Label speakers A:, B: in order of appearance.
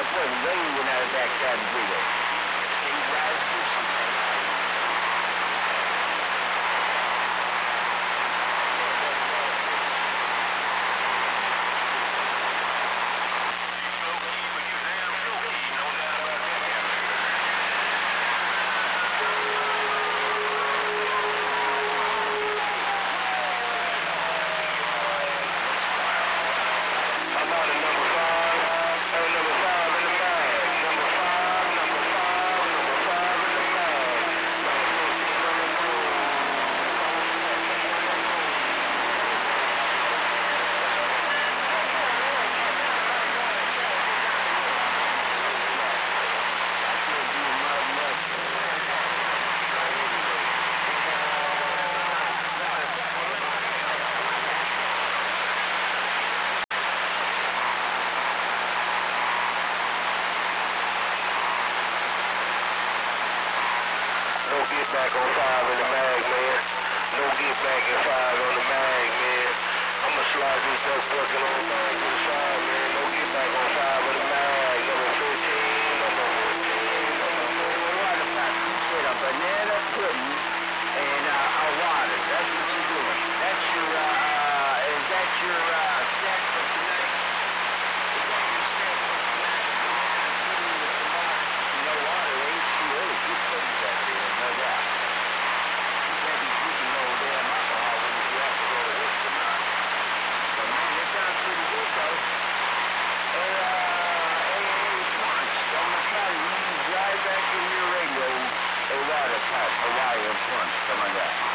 A: wasn't raised when I was that kind of bigger. Things rise to something. Back on 5 in the mag, man. No get back at 5 on the mag, man. I'ma slide this duck bucket on back to the side, man. No get back on 5 in the mag. Number 15, number 14, number 4. Water pack. You said a banana pudding and a water. That's what you're doing. That's your, is that your, snack for tonight? Is that your snack for tonight? No water, H2O. You put that there, no doubt. Hawaiian punch, come on down.